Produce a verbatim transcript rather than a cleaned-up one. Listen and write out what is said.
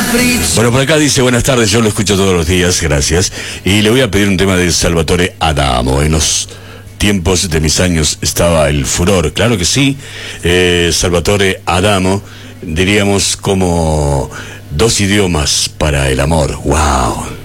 Bueno, por acá dice, buenas tardes, yo lo escucho todos los días, gracias. Y le voy a pedir un tema de Salvatore Adamo. En los tiempos de mis años estaba el furor, claro que sí. eh, Salvatore Adamo, diríamos como dos idiomas para el amor. Wow.